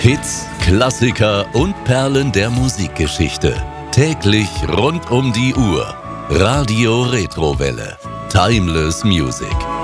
Hits, Klassiker und Perlen der Musikgeschichte. Täglich rund um die Uhr. Radio Retrowelle. Timeless Music.